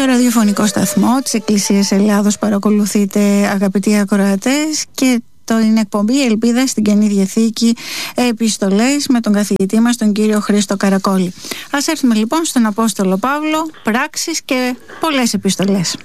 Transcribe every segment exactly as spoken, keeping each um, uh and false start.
ραδιοφωνικό σταθμό της Εκκλησίας Ελλάδος παρακολουθείτε, αγαπητοί ακροατές, και το είναι εκπομπή Ελπίδα στην Καινή Διαθήκη, επιστολές με τον καθηγητή μας τον κύριο Χρήστο Καρακόλη. Ας έρθουμε λοιπόν στον Απόστολο Παύλο, πράξεις και πολλές επιστολές.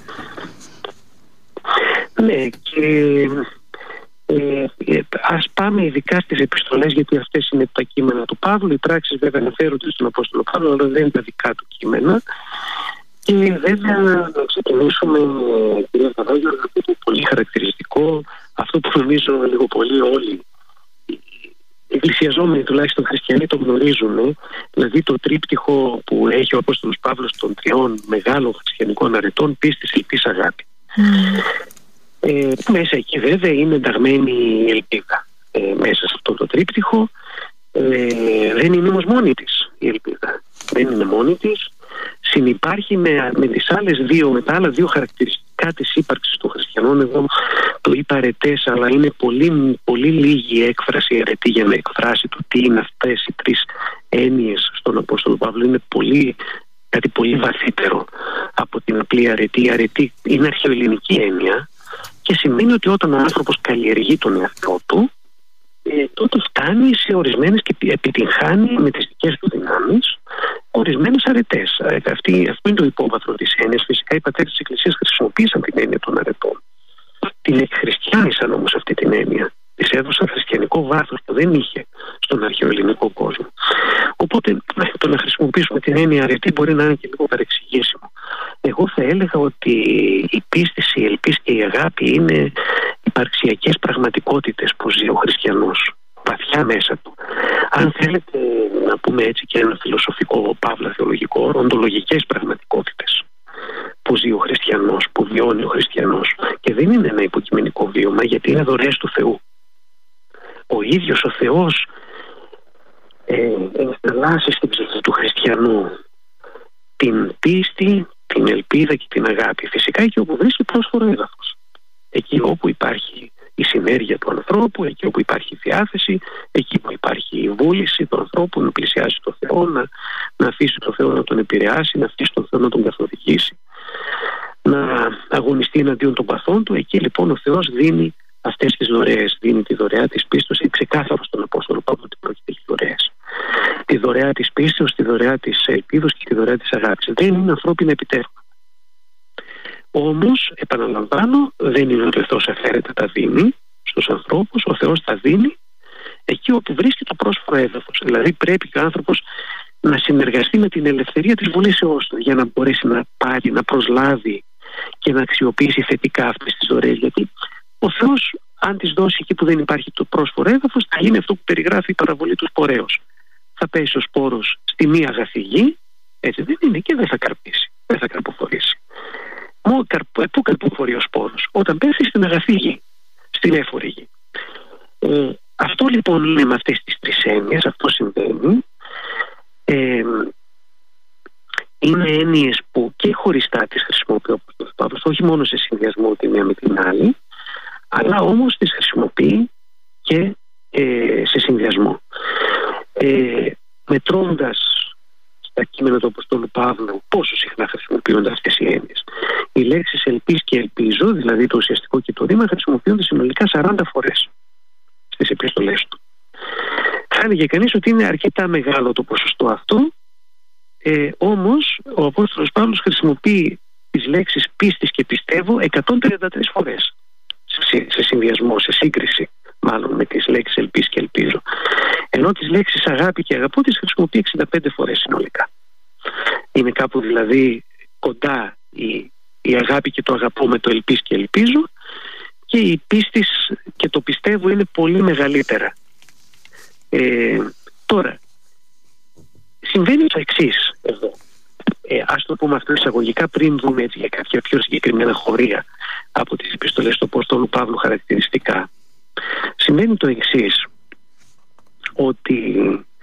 Ναι, και ε, ε, ας πάμε ειδικά στις επιστολές, γιατί αυτές είναι τα κείμενα του Παύλου. Οι πράξεις βέβαια αναφέρονται στον Απόστολο Παύλο, αλλά δεν είναι τα δικά του κείμενα. Και βέβαια να ξεκινήσουμε, κυρία Παπαδόγια, με αυτό το πολύ χαρακτηριστικό, αυτό που νομίζω λίγο πολύ όλοι οι εκκλησιαζόμενοι, τουλάχιστον χριστιανοί, το γνωρίζουν, δηλαδή το τρίπτυχο που έχει ο Απόστολος Παύλος των τριών μεγάλων χριστιανικών αρετών: πίστης, ελπίς, αγάπη. Mm. Ε, μέσα εκεί βέβαια είναι ενταγμένη η ελπίδα. Ε, μέσα σε αυτό το τρίπτυχο ε, δεν είναι όμως μόνη της η ελπίδα. Δεν είναι μόνη της. Συνυπάρχει με, με τις άλλες δύο, με τα άλλα δύο χαρακτηριστικά της ύπαρξης των χριστιανών. Εγώ το είπα αρετές, αλλά είναι πολύ, πολύ λίγη έκφραση αρετή για να εκφράσει το τι είναι αυτές οι τρεις έννοιες στον Απόστολο Παύλο. Είναι πολύ, κάτι πολύ βαθύτερο από την απλή αρετή. Η αρετή είναι αρχαιοελληνική έννοια και σημαίνει ότι όταν ο άνθρωπος καλλιεργεί τον εαυτό του, ε, τότε φτάνει σε ορισμένες και επιτυγχάνει με τις δικές του δυνάμεις ορισμένες αρετές. Αυτή, αυτό είναι το υπόβαθρο της έννοιας. Φυσικά οι πατέρες της Εκκλησίας χρησιμοποίησαν την έννοια των αρετών. Την εκχριστιάνισαν όμως αυτή την έννοια. Της έδωσαν χριστιανικό βάθος που δεν είχε στον αρχαιοελληνικό κόσμο. Οπότε το να χρησιμοποιήσουμε την έννοια αρετή μπορεί να είναι και λίγο παρεξηγήσιμο. Εγώ θα έλεγα ότι η πίστη, η ελπίς και η αγάπη είναι υπαρξιακές πραγματικότητες που ζει ο χριστιανός βαθιά μέσα του. Αν θέλετε να πούμε έτσι και ένα φιλοσοφικό, παύλα θεολογικό, οντολογικές πραγματικότητες που ζει ο χριστιανός, που βιώνει ο χριστιανός, και δεν είναι ένα υποκειμενικό βίωμα, γιατί είναι δωρεές του Θεού. Ο ίδιος ο Θεός ε, ενσταλλάσσει στην ψυχή του χριστιανού την πίστη, την ελπίδα και την αγάπη. Φυσικά εκεί όπου βρίσκει πρόσφορο έδαφος, εκεί όπου υπάρχει η συνέργεια του ανθρώπου, εκεί όπου υπάρχει διάθεση, εκεί που υπάρχει η βούληση του ανθρώπου να πλησιάσει τον Θεό, να, να αφήσει τον Θεό να τον επηρεάσει, να αφήσει τον Θεό να τον καθοδηγήσει, να αγωνιστεί εναντίον των παθών του. Εκεί λοιπόν ο Θεός δίνει αυτές τις δωρεές, δίνει τη δωρεά της πίστης. Είναι ξεκάθαρο στον Απόστολο Παύλο ότι πρόκειται για δωρεές. Τη δωρεά της πίστης, τη δωρεά της ελπίδος και τη δωρεά της αγάπης. Δεν είναι ανθρώπινα επιτεύγματα. Όμως, επαναλαμβάνω, δεν είναι ότι ο Θεός αφαίρετα τα δίνει στους ανθρώπους. Ο Θεός τα δίνει εκεί όπου βρίσκει το πρόσφορο έδαφος. Δηλαδή πρέπει ο άνθρωπος να συνεργαστεί με την ελευθερία της βολήσεώς του για να μπορέσει να πάρει, να προσλάβει και να αξιοποιήσει θετικά αυτές τις δωρεές. Γιατί ο Θεός, αν τις δώσει εκεί που δεν υπάρχει το πρόσφορο έδαφος, θα γίνει αυτό που περιγράφει η παραβολή του σπορέως. Θα πέσει ο σπόρος στη μία αγαθή γη, έτσι δεν είναι, και δεν θα καρπίσει, δεν θα καρποφορήσει. Πού καρποφορεί ο σπόρος? Όταν πέσει στην αγαθή γη, στην έφορη γη. Ε, αυτό λοιπόν είναι με αυτές τις τρεις έννοιες, αυτό συμβαίνει. Ε, είναι έννοιες που και χωριστά τις χρησιμοποιεί ο Παύλος, όχι μόνο σε συνδυασμό τη μία με την άλλη, αλλά όμως τις χρησιμοποιεί και ε, σε συνδυασμό. Ε, μετρώντας τα κείμενα του Αποστόλου Παύλου πόσο συχνά χρησιμοποιούνται αυτές οι έννοιες. Οι λέξεις ελπίς και ελπίζω, δηλαδή το ουσιαστικό και το ρήμα, χρησιμοποιούνται συνολικά σαράντα φορές στις επιστολές του. Θα έλεγε κανείς ότι είναι αρκετά μεγάλο το ποσοστό αυτό, ε, όμως ο Απόστολος Παύλος χρησιμοποιεί τις λέξεις πίστης και πιστεύω εκατόν τριάντα τρεις φορές σε, σε συνδυασμό, σε σύγκριση μάλλον με τις λέξεις ελπίς και ελπίζω. Ενώ τις λέξεις αγάπη και αγαπώ τις χρησιμοποιεί εξήντα πέντε φορές συνολικά. Είναι κάπου δηλαδή κοντά η, η αγάπη και το αγαπώ με το ελπίς και ελπίζω, και η πίστης και το πιστεύω είναι πολύ μεγαλύτερα. Ε, τώρα, συμβαίνει το εξής εδώ. Ε, ας το πούμε αυτό εισαγωγικά, πριν δούμε έτσι για κάποια πιο συγκεκριμένα χωρία από τις επιστολές του Απόστολου Παύλου χαρακτηριστικά. Σημαίνει το εξής, ότι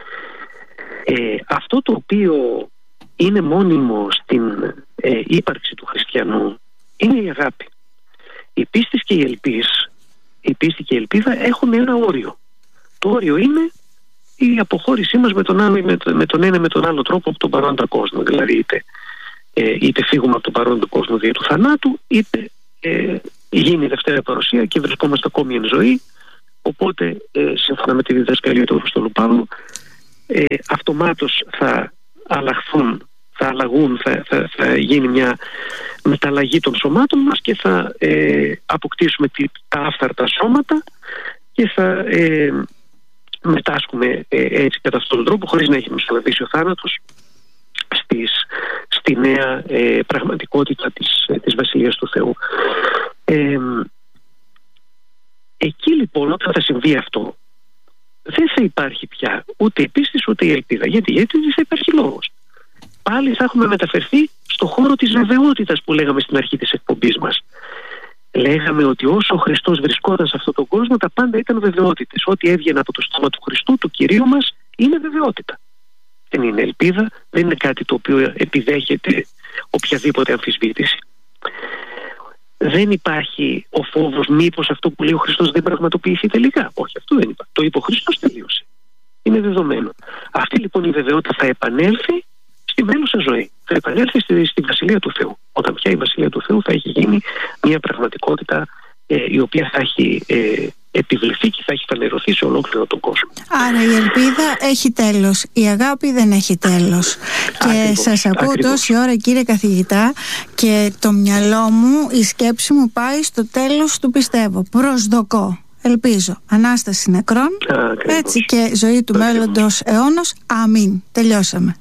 ε, αυτό το οποίο είναι μόνιμο στην ε, ύπαρξη του χριστιανού είναι η αγάπη. Η πίστη και η ελπίς, η πίστη και η ελπίδα έχουν ένα όριο. Το όριο είναι η αποχώρησή μας με τον, άλλο, με, με τον ένα με τον άλλο τρόπο από τον παρόντα κόσμο. Δηλαδή είτε ε, είτε φύγουμε από τον παρόν του κόσμου δια του θανάτου, είτε ε, γίνει η Δευτέρα Παρουσία και βρισκόμαστε ακόμη εν ζωή. Οπότε ε, σύμφωνα με τη διδασκαλία του Αποστόλου Παύλου, ε, αυτομάτως θα αλλάχθουν, θα αλλαγούν, θα, θα, θα γίνει μια μεταλλαγή των σωμάτων μας και θα ε, αποκτήσουμε τη, τα άφθαρτα σώματα και θα ε, μετάσχουμε ε, έτσι κατά αυτόν τον τρόπο, χωρίς να έχει μεσολαβήσει ο θάνατος στις, στη νέα ε, πραγματικότητα της, της Βασιλείας του Θεού. Ε, εκεί λοιπόν, όταν θα συμβεί αυτό, δεν θα υπάρχει πια ούτε η πίστη ούτε η ελπίδα. Γιατί, γιατί δεν θα υπάρχει λόγος. Πάλι θα έχουμε μεταφερθεί στο χώρο της βεβαιότητας που λέγαμε στην αρχή της εκπομπής μας. Λέγαμε ότι όσο ο Χριστός βρισκόταν σε αυτόν τον κόσμο, τα πάντα ήταν βεβαιότητες. Ό,τι έβγαινε από το στόμα του Χριστού, του Κυρίου μας, είναι βεβαιότητα. Δεν είναι ελπίδα, δεν είναι κάτι το οποίο επιδέχεται οποιαδήποτε αμφισβήτηση. Δεν υπάρχει ο φόβος μήπως αυτό που λέει ο Χριστός δεν πραγματοποιηθεί τελικά. Όχι, αυτό δεν υπάρχει. Το είπε ο Χριστός, τελείωσε. Είναι δεδομένο. Αυτή λοιπόν η βεβαιότητα θα επανέλθει στη μέλουσα ζωή. Θα επανέλθει στη, στη Βασιλεία του Θεού. Όταν πια η Βασιλεία του Θεού θα έχει γίνει μια πραγματικότητα ε, η οποία θα έχει ε, επιβληθεί και θα έχει φανερωθεί σε ολόκληρο τον κόσμο. Άρα η ελπίδα έχει τέλος, η αγάπη δεν έχει τέλος. Ακριβώς, και σας ακούω ακριβώς. Τόση ώρα, κύριε καθηγητά, και το μυαλό μου, η σκέψη μου πάει στο τέλος του πιστεύω. Προσδοκώ, ελπίζω, Ανάσταση νεκρών, ακριβώς. Έτσι, και ζωή του ακριβώς. Μέλλοντος αιώνος. Αμήν. Τελειώσαμε.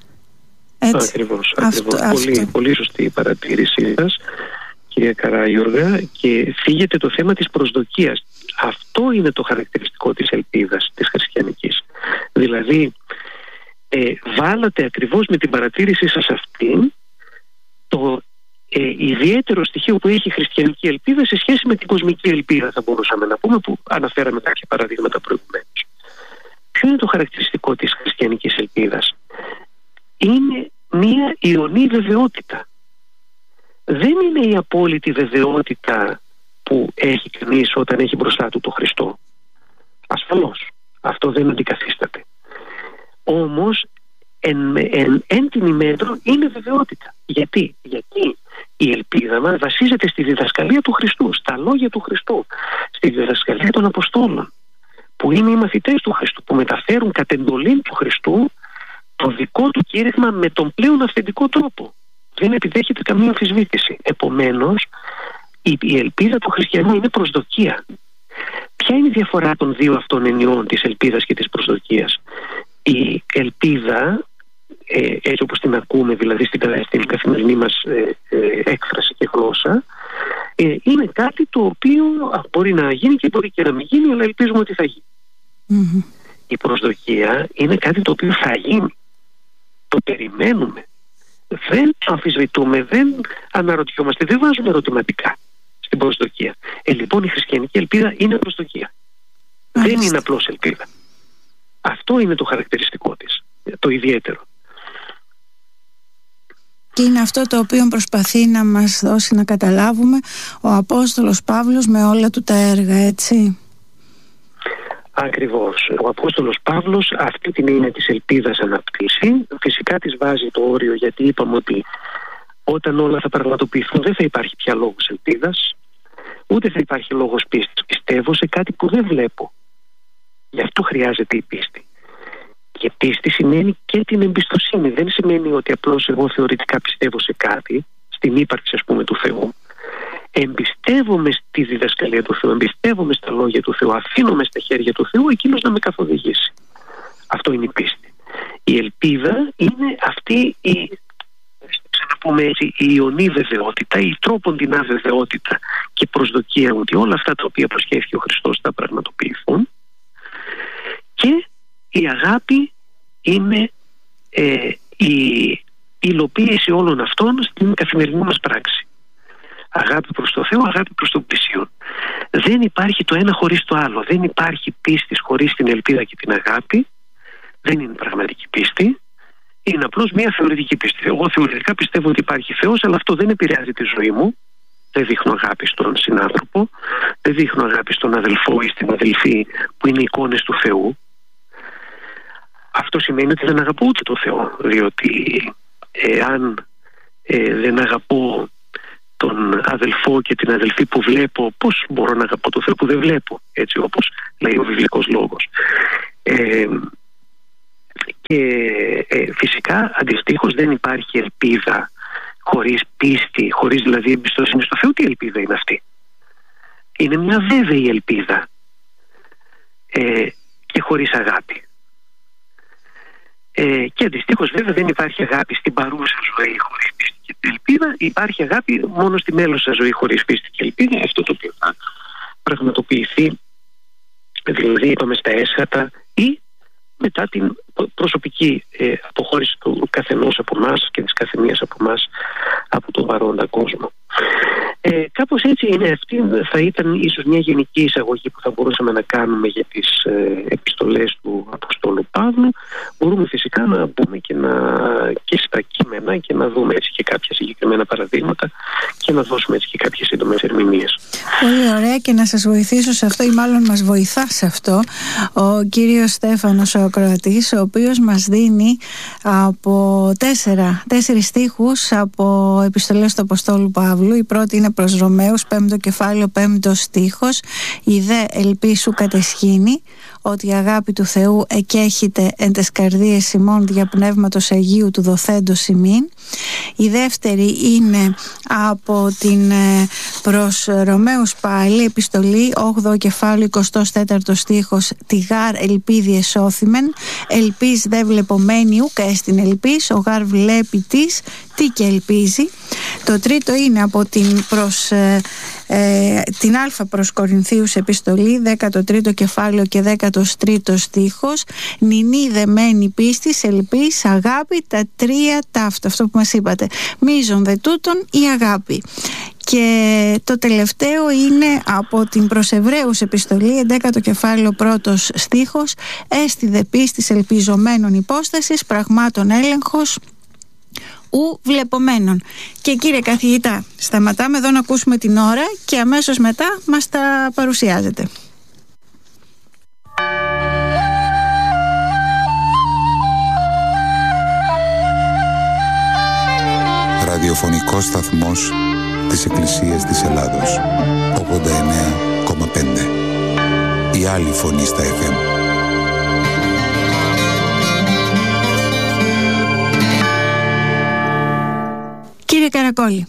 Έτσι. Ακριβώς, ακριβώς. Αυτό, πολύ, αυτό. πολύ σωστή η παρατήρησή σας, κυρία Καράγιοργα, και φύγεται το θέμα της προσδοκίας. Αυτό είναι το χαρακτηριστικό της ελπίδας της χριστιανικής. Δηλαδή ε, βάλατε ακριβώς με την παρατήρησή σας αυτή το ε, ιδιαίτερο στοιχείο που έχει η χριστιανική ελπίδα σε σχέση με την κοσμική ελπίδα, θα μπορούσαμε να πούμε, που αναφέραμε κάποια παραδείγματα προηγουμένως. Ποιο είναι το χαρακτηριστικό της χριστιανικής ελπίδας? Είναι μία ιονή βεβαιότητα. Δεν είναι η απόλυτη βεβαιότητα που έχει κανείς όταν έχει μπροστά του το Χριστό. Ασφαλώς, αυτό δεν αντικαθίσταται. Όμως, εν, εν, εν την ημέτρο είναι βεβαιότητα. Γιατί? Γιατί η ελπίδα μας βασίζεται στη διδασκαλία του Χριστού, στα λόγια του Χριστού, στη διδασκαλία των Αποστόλων, που είναι οι μαθητές του Χριστού, που μεταφέρουν κατ' εντολή του Χριστού το δικό του κήρυγμα με τον πλέον αυθεντικό τρόπο. Δεν επιδέχεται καμία αμφισβήτηση. Επομένως, η, η ελπίδα του χριστιανού είναι προσδοκία. Ποια είναι η διαφορά των δύο αυτών ενιών, της ελπίδας και της προσδοκίας? Η ελπίδα, ε, έτσι όπως την ακούμε, δηλαδή στην, στην καθημερινή μας ε, ε, έκφραση και γλώσσα, ε, είναι κάτι το οποίο α, μπορεί να γίνει και μπορεί και να μην γίνει, αλλά ελπίζουμε ότι θα γίνει. Mm-hmm. Η προσδοκία είναι κάτι το οποίο θα γίνει. Το περιμένουμε. Δεν το αμφισβητούμε, δεν αναρωτιόμαστε, δεν βάζουμε ερωτηματικά στην προσδοκία. Ε, λοιπόν, η χριστιανική ελπίδα είναι προσδοκία. Μάλιστα. Δεν είναι απλώς ελπίδα. Αυτό είναι το χαρακτηριστικό της, το ιδιαίτερο. Και είναι αυτό το οποίο προσπαθεί να μας δώσει να καταλάβουμε ο Απόστολος Παύλος με όλα του τα έργα, έτσι. Ακριβώς. Ο Απόστολος Παύλος αυτή την έννοια της ελπίδας αναπτύσσει. Φυσικά της βάζει το όριο, γιατί είπαμε ότι όταν όλα θα πραγματοποιηθούν δεν θα υπάρχει πια λόγος ελπίδας, ούτε θα υπάρχει λόγος πίστης. Πιστεύω σε κάτι που δεν βλέπω. Γι' αυτό χρειάζεται η πίστη. Και πίστη σημαίνει και την εμπιστοσύνη. Δεν σημαίνει ότι απλώς εγώ θεωρητικά πιστεύω σε κάτι, στην ύπαρξη ας πούμε του Θεού. Εμπιστεύομαι στη διδασκαλία του Θεού, εμπιστεύομαι στα λόγια του Θεού, αφήνομαι στα χέρια του Θεού εκείνος να με καθοδηγήσει. Αυτό είναι η πίστη. Η ελπίδα είναι αυτή η, ξαναπούμε έτσι, η ιονή βεβαιότητα, η τρόπον αβεβαιότητα και προσδοκία ότι όλα αυτά τα οποία προσχέθηκε ο Χριστός θα πραγματοποιηθούν. Και η αγάπη είναι ε, η υλοποίηση όλων αυτών στην καθημερινή μας πράξη. Αγάπη προς το Θεό, αγάπη προς τον πλησίον. Δεν υπάρχει το ένα χωρίς το άλλο. Δεν υπάρχει πίστη χωρίς την ελπίδα και την αγάπη. Δεν είναι πραγματική πίστη. Είναι απλώς μια θεωρητική πίστη. Εγώ θεωρητικά πιστεύω ότι υπάρχει Θεός, αλλά αυτό δεν επηρεάζει τη ζωή μου. Δεν δείχνω αγάπη στον συνάνθρωπο, δεν δείχνω αγάπη στον αδελφό ή στην αδελφή που είναι εικόνες του Θεού. Αυτό σημαίνει ότι δεν αγαπώ ούτε το Θεό, διότι εάν ε, δεν αγαπώ τον αδελφό και την αδελφή που βλέπω, πώς μπορώ να αγαπώ το Θεό που δεν βλέπω, έτσι όπως λέει ο βιβλικός λόγος. Ε, και ε, φυσικά αντιστοίχως δεν υπάρχει ελπίδα χωρίς πίστη, χωρίς δηλαδή εμπιστοσύνη στο Θεό. Τι ελπίδα είναι αυτή? Είναι μια βέβαιη ελπίδα ε, και χωρίς αγάπη. Ε, και αντιστοίχως βέβαια δεν υπάρχει αγάπη στην παρούσα ζωή χωρίς πίστη και ελπίδα. Υπάρχει αγάπη μόνο στη μέλουσα ζωή χωρίς πίστη και ελπίδα. Αυτό το οποίο θα πραγματοποιηθεί, δηλαδή είπαμε στα έσχατα ή μετά την προσωπική ε, αποχώρηση του καθενός από εμάς και της καθεμίας από εμάς από τον παρόντα κόσμο. Ε, κάπως έτσι είναι. Αυτή θα ήταν ίσως μια γενική εισαγωγή που θα μπορούσαμε να κάνουμε για τις ε, επιστολές του Αποστόλου Παύλου. Μπορούμε φυσικά να μπούμε και, να, και στα κείμενα και να δούμε έτσι και κάποια συγκεκριμένα παραδείγματα και να δώσουμε έτσι και κάποιες σύντομες ερμηνείες. Πολύ ωραία, και να σας βοηθήσω σε αυτό, ή μάλλον μας βοηθά σε αυτό, ο κύριος Στέφανος ο ακροατής, ο οποίος μας δίνει από τέσσερα, τέσσερις στίχους από επιστολές του Αποστόλου Παύλου. Η πρώτη είναι προς Ρωμαίους, πέμπτο κεφάλαιο, πέμπτος στίχος. «Η δε ελπίσου κατεσχήνει, ότι η αγάπη του Θεού εκέχεται εν τες καρδίες ημών δια πνεύματος Αγίου του δοθέντος ημίν». Η δεύτερη είναι από την προς Ρωμαίους πάλι επιστολή, όγδοο κεφάλαιο, εικοστός τέταρτος στίχος. «Τη γάρ ελπίδι εσώθημεν, ελπίς δε βλεπομένη ουκ έστιν ελπίς, ο γάρ βλέπει της, τι και ελπίζει». Το τρίτο είναι από την προς ε, ε, την Α προς Κορινθίους επιστολή, δέκατο τρίτο κεφάλαιο και δέκατος τρίτος στίχος. «Νηνή δεμένη πίστης, ελπίς, αγάπη, τα τρία ταύτα». Αυτό που μας είπατε. «Μείζον δε τούτον η αγάπη». Και το τελευταίο είναι από την προς Εβραίους επιστολή, έντεκατο κεφάλαιο, πρώτος στίχος. «Έστι δε πίστης ελπιζομένων υπόστασης, πραγμάτων έλεγχος ου βλεπομένων». Και κύριε καθηγητά, σταματάμε εδώ να ακούσουμε την ώρα και αμέσως μετά μας τα παρουσιάζετε. Ραδιοφωνικός σταθμός της Εκκλησίας της Ελλάδος, ογδόντα εννέα κόμμα πέντε. Η άλλη φωνή στα εφ εμ. Κύριε Καρακόλη.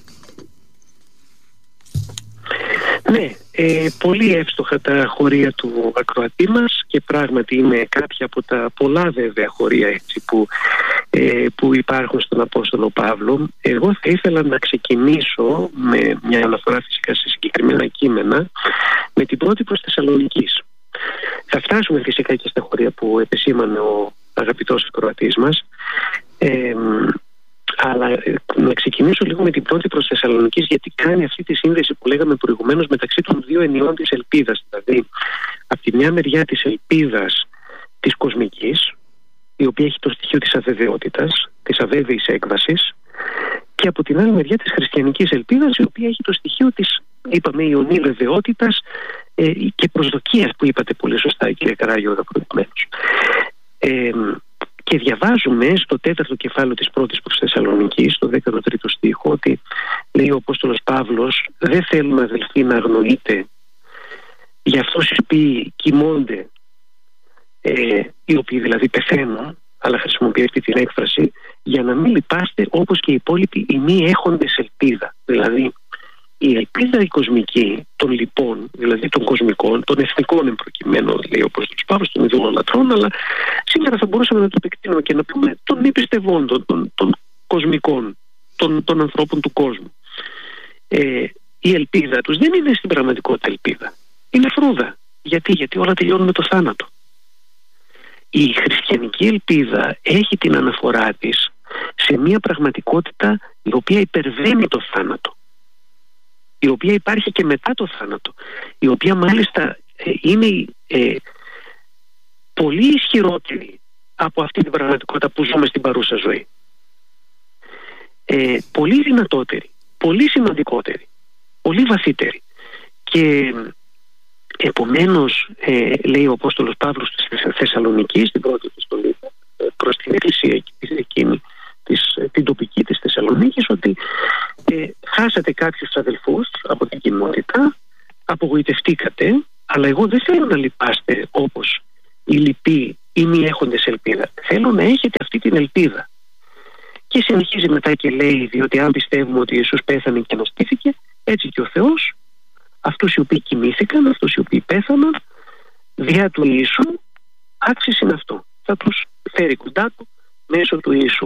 Ναι, ε, πολύ εύστοχα τα χωρία του ακροατή μας, και πράγματι είναι κάποια από τα πολλά βέβαια χωρία έτσι, που, ε, που υπάρχουν στον Απόστολο Παύλο. Εγώ θα ήθελα να ξεκινήσω με μια αναφορά φυσικά σε συγκεκριμένα κείμενα, με την πρώτη προς Θεσσαλονικής. Θα φτάσουμε φυσικά και στα χωρία που επεσήμανε ο αγαπητός ακροατής μας. Ε, Αλλά να ξεκινήσω λίγο με την πρώτη προς Θεσσαλονικής, γιατί κάνει αυτή τη σύνδεση που λέγαμε προηγουμένως μεταξύ των δύο ενιών της ελπίδας. Δηλαδή, από τη μια μεριά της ελπίδας της κοσμικής, η οποία έχει το στοιχείο της αβεβαιότητας, της αβέβαιης έκβασης, και από την άλλη μεριά της χριστιανικής ελπίδας, η οποία έχει το στοιχείο της, είπαμε, ιονή βεβαιότητας ε, και προσδοκίας, που είπατε πολύ σωστά, κύριε Καράγιο, προηγουμένως. Ε, Και διαβάζουμε στο τέταρτο κεφάλαιο της πρώτης προς Θεσσαλονικής, στο δέκατο τρίτο στίχο, ότι λέει ο Απόστολος Παύλος: «Δεν θέλουμε, αδελφοί, να αγνοείτε για αυτούς οι οποίοι κοιμώνται, ε, οι οποίοι δηλαδή πεθαίνουν», αλλά χρησιμοποιεί αυτή την έκφραση, «για να μην λυπάστε όπως και οι υπόλοιποι οι μη έχοντες ελπίδα». Δηλαδή η ελπίδα η κοσμική των λοιπών, δηλαδή των κοσμικών, των εθνικών εμπροκειμένων, λέει ο Απόστολος Παύλος, των ειδωλολατρών, αλλά σήμερα θα μπορούσαμε να το επεκτείνουμε και να πούμε των μη πιστευόντων, των, των κοσμικών, των, των ανθρώπων του κόσμου. Ε, η ελπίδα τους δεν είναι στην πραγματικότητα ελπίδα. Είναι φρούδα. Γιατί, γιατί όλα τελειώνουν με το θάνατο. Η χριστιανική ελπίδα έχει την αναφορά της σε μια πραγματικότητα η οποία υπερβαίνει το θάνατο, η οποία υπάρχει και μετά το θάνατο, η οποία μάλιστα ε, είναι ε, πολύ ισχυρότερη από αυτή την πραγματικότητα που ζούμε στην παρούσα ζωή. Ε, πολύ δυνατότερη, πολύ σημαντικότερη, πολύ βαθύτερη. Και επομένως, ε, λέει ο Απόστολος Παύλος στη Θεσσαλονική, στην πρώτη επιστολή προς την Εκκλησία εκείνη της, την τοπική της Θεσσαλονίκης, ότι ε, χάσατε κάποιους αδελφούς από την κοινότητα, απογοητευτήκατε, αλλά εγώ δεν θέλω να λυπάστε όπως οι λοιποί ή μη έχοντες ελπίδα. Θέλω να έχετε αυτή την ελπίδα. Και συνεχίζει μετά και λέει, διότι αν πιστεύουμε ότι Ιησούς πέθανε και αναστήθηκε, έτσι και ο Θεός αυτούς οι οποίοι κοιμήθηκαν, αυτούς οι οποίοι πέθαναν διά του Ιησού, άξιση είναι αυτό. Θα τους φέρει κοντά του μέσω του Ιησού.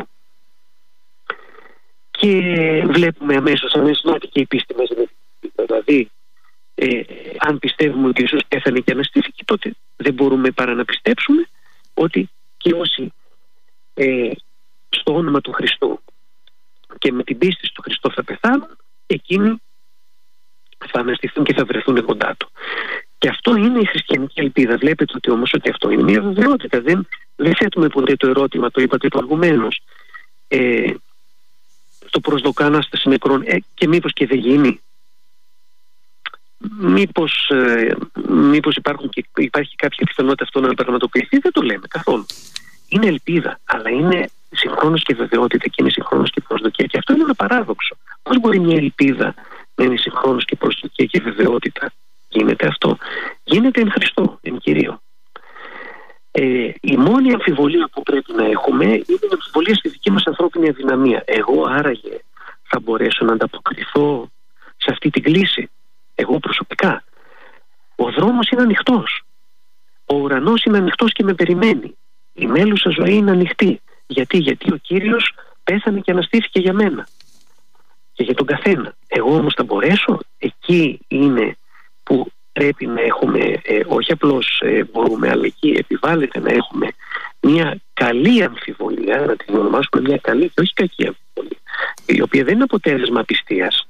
Και βλέπουμε αμέσως, αμέσως να και η πίστη μας. Δηλαδή, ε, αν πιστεύουμε ότι Ιησούς πέθανε και αναστήθηκε, τότε δεν μπορούμε παρά να πιστέψουμε ότι και όσοι ε, στο όνομα του Χριστού και με την πίστη στο Χριστό θα πεθάνουν, εκείνοι θα αναστηθούν και θα βρεθούν κοντά του. Και αυτό είναι η χριστιανική ελπίδα. Βλέπετε ότι όμως ότι αυτό είναι μια βεβαιότητα. Δεν, δεν θέτουμε ποτέ το ερώτημα, το είπατε προηγουμένως, ε, το προσδοκά Ανάσταση νεκρών, ε, και μήπως και δεν γίνει. Μήπως, ε, μήπως υπάρχουν και, υπάρχει κάποια πιθανότητα αυτό να πραγματοποιηθεί. Δεν το λέμε καθόλου. Είναι ελπίδα, αλλά είναι συγχρόνως και βεβαιότητα και είναι συγχρόνως και προσδοκία. Και αυτό είναι ένα παράδοξο. Πώς μπορεί μια ελπίδα να είναι συγχρόνως και προσδοκία και βεβαιότητα? Γίνεται αυτό. Γίνεται εν Χριστώ, εν Κυρίω. Ε, η μόνη αμφιβολία που πρέπει να έχουμε είναι η αμφιβολία στη δική μας ανθρώπινη αδυναμία. Εγώ άραγε θα μπορέσω να ανταποκριθώ σε αυτή την κλίση? Εγώ προσωπικά. Ο δρόμος είναι ανοιχτός. Ο ουρανός είναι ανοιχτός και με περιμένει. Η μέλουσα ζωή είναι ανοιχτή. Γιατί, γιατί ο Κύριος πέθανε και αναστήθηκε για μένα και για τον καθένα. Εγώ όμως θα μπορέσω? Εκεί είναι που πρέπει να έχουμε, ε, όχι απλώς ε, μπορούμε, αλλά εκεί επιβάλλεται να έχουμε μια καλή αμφιβολία, να την ονομάσουμε μια καλή και όχι κακή αμφιβολία, η οποία δεν είναι αποτέλεσμα απιστίας.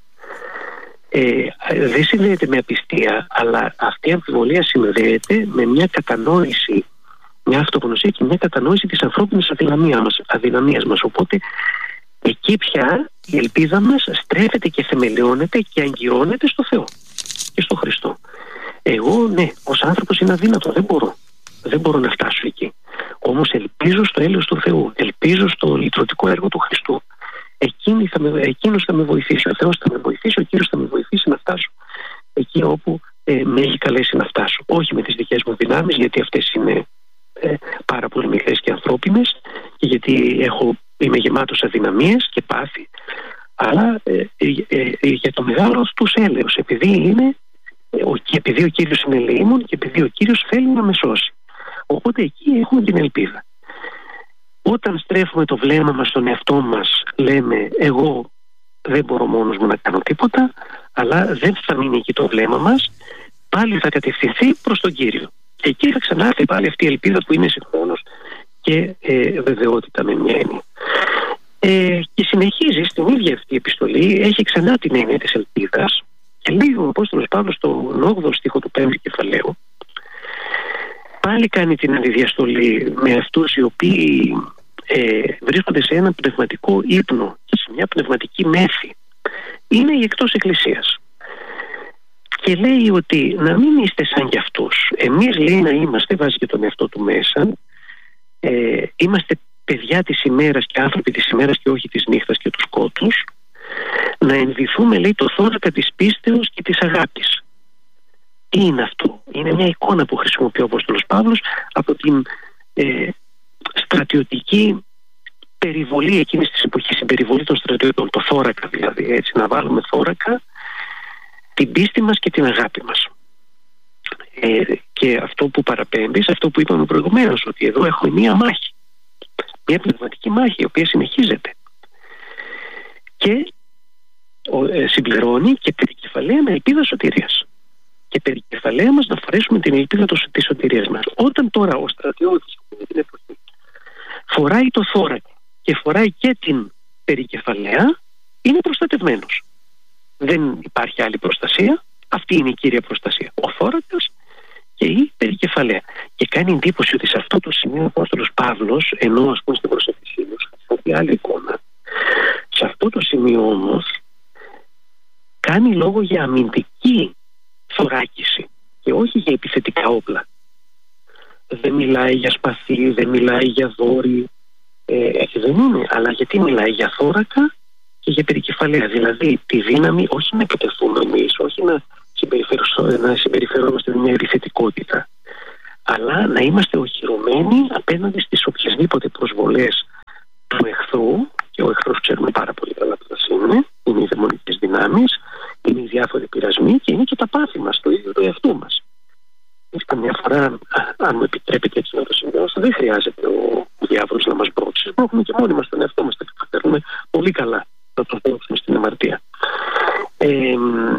Ε, δεν συνδέεται με απιστία, αλλά αυτή η αμφιβολία συνδέεται με μια κατανόηση, μια αυτογνωσία και μια κατανόηση της ανθρώπινης αδυναμίας μας, αδυναμίας μας. Οπότε εκεί πια η ελπίδα μας στρέφεται και θεμελιώνεται και αγκυρώνεται στο Θεό και στο Χριστό. Εγώ, ναι, ως άνθρωπος είναι αδύνατο, δεν μπορώ. Δεν μπορώ να φτάσω εκεί. Όμως ελπίζω στο έλεος του Θεού, ελπίζω στο λυτρωτικό έργο του Χριστού. Εκείνη θα με, εκείνος θα με βοηθήσει, ο Θεός θα με βοηθήσει, ο Κύριος θα με βοηθήσει να φτάσω εκεί όπου ε, με έχει καλέσει να φτάσω. Όχι με τις δικές μου δυνάμεις, γιατί αυτές είναι ε, πάρα πολύ μικρές και ανθρώπινες, και γιατί έχω, είμαι γεμάτος αδυναμίες και πάθη, αλλά ε, ε, ε, ε, για το μεγάλο αυτούς έλεος, επειδή είναι και επειδή ο Κύριος είναι ελεήμων και επειδή ο Κύριος θέλει να με σώσει. Οπότε εκεί έχουμε την ελπίδα. Όταν στρέφουμε το βλέμμα μας στον εαυτό μας, λέμε εγώ δεν μπορώ μόνος μου να κάνω τίποτα, αλλά δεν θα μείνει εκεί το βλέμμα μας, πάλι θα κατευθυνθεί προς τον Κύριο. Και εκεί θα ξανάρθει πάλι αυτή η ελπίδα που είναι συγχρόνως και ε, βεβαιότητα με μια έννοια. Ε, και συνεχίζει στην ίδια αυτή η επιστολή, έχει ξανά την έννοια της ελπίδας. Και λέει ο Απόστολος Παύλος στον όγδοο στίχο του πέμπτου κεφαλαίου, πάλι κάνει την αντιδιαστολή με αυτούς οι οποίοι ε, βρίσκονται σε ένα πνευματικό ύπνο και σε μια πνευματική μέθη. Είναι οι εκτός εκκλησίας. Και λέει ότι να μην είστε σαν κι αυτούς. Εμείς, λέει, να είμαστε, βάζει και τον εαυτό του μέσα, ε, είμαστε παιδιά της ημέρας και άνθρωποι της ημέρας και όχι της νύχτας και του σκότους. Να ενδυθούμε, λέει, το θώρακα της πίστεως και της αγάπης. Τι είναι αυτό? Είναι μια εικόνα που χρησιμοποιεί ο Απόστολος Παύλος από την ε, στρατιωτική περιβολή εκείνης της εποχής, η περιβολή των στρατιωτών, το θώρακα δηλαδή, έτσι, να βάλουμε θώρακα την πίστη μας και την αγάπη μας. Ε, και αυτό που παραπέμπει σε αυτό που είπαμε προηγουμένως, ότι εδώ έχουμε μια μάχη, μια πνευματική μάχη η οποία συνεχίζεται. Και ε, συμπληρώνει και περικεφαλαία με ελπίδα σωτηρίας. Και περικεφαλαία μας να φορέσουμε την ελπίδα της σωτηρίας μας. Όταν τώρα ο στρατιώτης φοράει το θώρακα και φοράει και την περικεφαλαία, είναι προστατευμένος. Δεν υπάρχει άλλη προστασία. Αυτή είναι η κύρια προστασία. Ο θώρακας και η περικεφαλαία. Και κάνει εντύπωση ότι σε αυτό το σημείο ο Απόστολος Παύλος, ενώ ας πούμε στην προσευχησή του, χρησιμοποιεί άλλη εικόνα. Σε αυτό το σημείο όμως κάνει λόγο για αμυντική θωράκιση και όχι για επιθετικά όπλα. Δεν μιλάει για σπαθί, δεν μιλάει για δόρυ, Ε, έτσι δεν είναι, αλλά γιατί μιλάει για θώρακα και για περικεφαλαία. Δηλαδή τη δύναμη όχι να επιτεθούμε εμείς, όχι να, να συμπεριφερόμαστε με μια επιθετικότητα, αλλά να είμαστε οχυρωμένοι απέναντι στις οποιασδήποτε προσβολές του εχθρού. Και ο εχθρός ξέρουμε πάρα πολύ καλά που θα είναι. Είναι οι δαιμονικές δυνάμεις, είναι οι διάφοροι πειρασμοί και είναι και τα πάθη μας, το ίδιο το εαυτού μας. Καμιά φορά, αν μου επιτρέπετε έτσι να το συμβιώσω, δεν χρειάζεται ο, ο διάβολος να μας μπρόξει. Μπρόχνουμε και μόνοι μας τον εαυτό μας, τα καταφέρνουμε πολύ καλά να τον μπρόξουμε στην αμαρτία. Ε,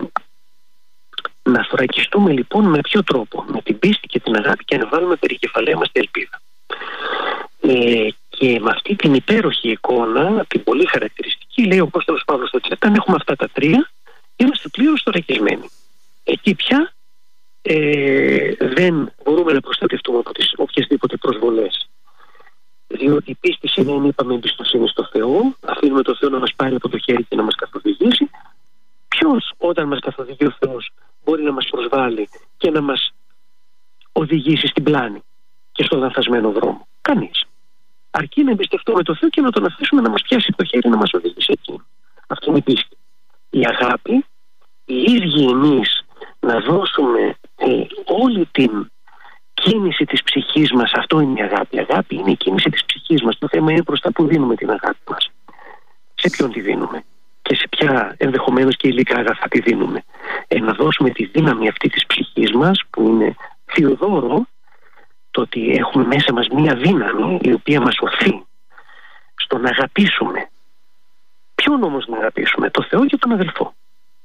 να θωρακιστούμε λοιπόν με ποιο τρόπο? Με την πίστη και την αγάπη και να βάλουμε περικεφαλαία μας την ελπίδα. Ε, και με αυτή την υπέροχη εικόνα, την πολύ χαρακτηριστική, λέει ο Απόστολος Παύλος στο Τσέπτα, αν έχουμε αυτά τα τρία, είμαστε πλήρως θωρακισμένοι. Εκεί πια ε, δεν μπορούμε να προστατευτούμε από τις οποιασδήποτε προσβολές. Διότι η πίστη σημαίνει, είπαμε, εμπιστοσύνη στο Θεό, αφήνουμε το Θεό να μας πάρει από το χέρι και να μας καθοδηγήσει. Ποιος όταν μας καθοδηγεί ο Θεός μπορεί να μας προσβάλλει και να μας οδηγήσει στην πλάνη και στον λανθασμένο δρόμο? Κανείς. Αρκεί να εμπιστευτούμε το Θεό και να τον αφήσουμε να μας πιάσει το χέρι, να μας οδηγήσει εκεί. Αυτό είναι η πίστη. Η αγάπη, οι ίδιοι εμείς να δώσουμε ε, όλη την κίνηση της ψυχής μας. Αυτό είναι η αγάπη. Η αγάπη είναι η κίνηση της ψυχής μας. Το θέμα είναι προς τα που δίνουμε την αγάπη μας. Σε ποιον τη δίνουμε και σε ποια ενδεχομένως και υλικά αγαθά τη δίνουμε. Ε, να δώσουμε τη δύναμη αυτή της ψυχής μας, που είναι θεοδόρο, το ότι έχουμε μέσα μας μία δύναμη η οποία μας οθεί στο να αγαπήσουμε. Ποιον όμως να αγαπήσουμε? Το Θεό και τον αδελφό.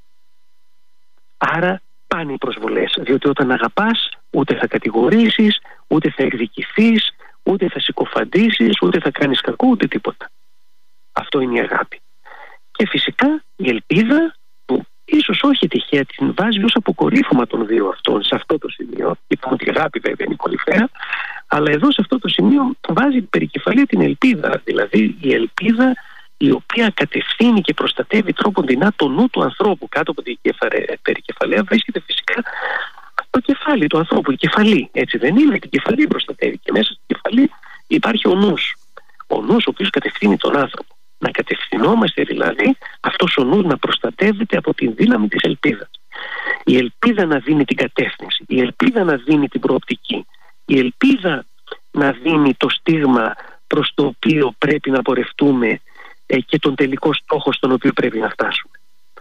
Άρα πάνε οι προσβολές, διότι όταν αγαπάς ούτε θα κατηγορήσεις, ούτε θα εκδικηθείς, ούτε θα συκοφαντήσεις, ούτε θα κάνεις κακό, ούτε τίποτα. Αυτό είναι η αγάπη. Και φυσικά η ελπίδα, που ίσως όχι τυχαία την βάζει ως αποκορύφωμα των δύο αυτών σε αυτό το σημείο. Είπαμε ότι η αγάπη βέβαια είναι η κορυφαία, αλλά εδώ σε αυτό το σημείο βάζει περικεφαλαία την ελπίδα. Δηλαδή η ελπίδα η οποία κατευθύνει και προστατεύει τρόποντινά το νου του ανθρώπου. Κάτω από την περικεφαλαία βρίσκεται φυσικά το κεφάλι του ανθρώπου, η κεφαλή. Έτσι δεν είναι? Την κεφαλή προστατεύει και μέσα στην κεφαλή υπάρχει ο νους. Ο νους ο οποίος κατευθύνει τον άνθρωπο. Να κατευθυνόμαστε δηλαδή αυτός ο νους να προστατεύεται από την δύναμη της ελπίδας. Η ελπίδα να δίνει την κατεύθυνση, η ελπίδα να δίνει την προοπτική, η ελπίδα να δίνει το στίγμα προς το οποίο πρέπει να πορευτούμε ε, και τον τελικό στόχο στον οποίο πρέπει να φτάσουμε.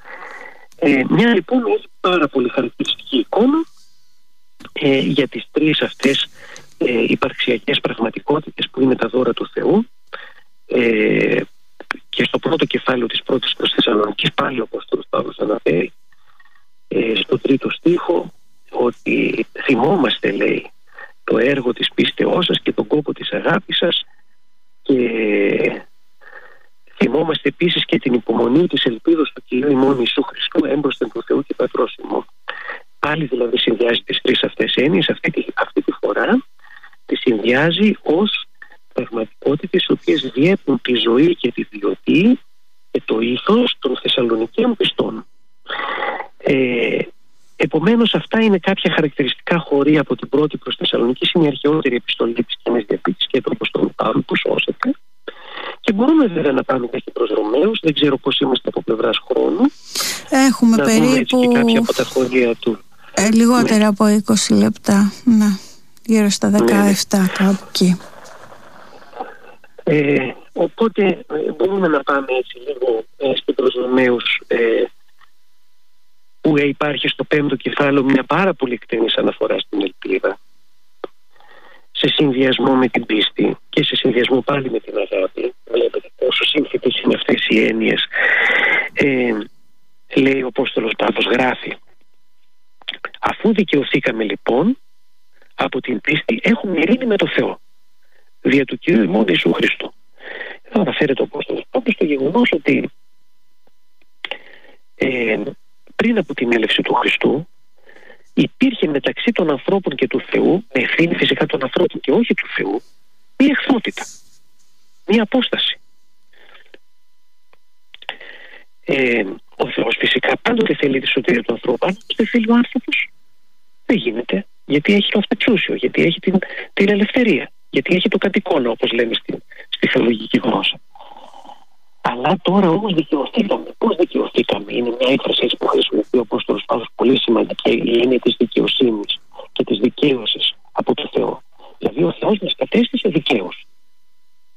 Ε, μια λοιπόν πάρα πολύ χαρακτηριστική εικόνα ε, για τις τρεις αυτές ε, υπαρξιακές πραγματικότητες που είναι τα δώρα του Θεού. Ε, και στο πρώτο κεφάλαιο της πρώτης προς Θεσσαλονικής πάλι ο Απόστολος Παύλος αναφέρει ε, στο τρίτο στίχο ότι θυμόμαστε, λέει, το έργο της πίστεώς σας και τον κόπο της αγάπης σας, και θυμόμαστε επίσης και την υπομονή της ελπίδος του Κυρίου ημών Ιησού Χριστού έμπροσθεν του Θεού και Πατρός ημών. Πάλι δηλαδή συνδυάζει τις τρεις αυτές έννοιες. Αυτή τη, αυτή τη φορά τη συνδυάζει ως πραγματικότητες οι οποίες διέπουν τη ζωή και τη βιωτή και το ήθος των Θεσσαλονικαίων πιστών. Ε, επομένως αυτά είναι κάποια χαρακτηριστικά χωρί από την πρώτη προς Θεσσαλονίκη. Είναι η αρχαιότερη επιστολή της Καινής Διαθήκης και του Αποστόλου Παύλου που σώσεται. Και μπορούμε βέβαια να πάμε και προς Ρωμαίους. Δεν ξέρω πώς είμαστε από πλευράς χρόνου. Έχουμε να περίπου και κάποια από τα χωρία του. Ε, λιγότερα ναι. από είκοσι λεπτά. Να, γύρω στα δεκαεπτά ναι, ναι. κάπου εκεί. Ε, οπότε ε, μπορούμε να πάμε έτσι λίγο ε, στην προς Ρωμαίους, ε, που ε, υπάρχει στο πέμπτο κεφάλαιο μια πάρα πολύ εκτενής αναφορά στην ελπίδα, σε συνδυασμό με την πίστη και σε συνδυασμό πάλι με την αγάπη. Βλέπετε πόσο σύνθετες είναι αυτές οι έννοιες. Ε, λέει ο Απόστολος Παύλος, γράφει: αφού δικαιωθήκαμε λοιπόν από την πίστη, έχουμε ειρήνη με το Θεό δια του Κυρίου ημών Ιησού Χριστού. Εδώ αναφέρεται ο Απόστολος Παύλος στο γεγονός ότι ε, πριν από την έλευση του Χριστού υπήρχε μεταξύ των ανθρώπων και του Θεού, με ευθύνη φυσικά των ανθρώπων και όχι του Θεού, μία εχθρότητα, μία απόσταση. Ε, ο Θεός φυσικά πάντοτε θέλει τη σωτηρία του ανθρώπου, αν δεν θέλει ο άνθρωπος δεν γίνεται, γιατί έχει το αυταξούσιο, γιατί έχει την, την ελευθερία, γιατί έχει το κατοικώνα, όπως λέμε στην, στη θεολογική γλώσσα. Αλλά τώρα όμως δικαιωθήκαμε. Πώς δικαιωθήκαμε? Είναι μια έκφραση έτσι που χρησιμοποιεί ο Απόστολος Παύλος, πολύ σημαντική, η έννοια της δικαιοσύνης και της δικαίωσης από το Θεό. Δηλαδή ο Θεός μας κατέστησε δικαίους.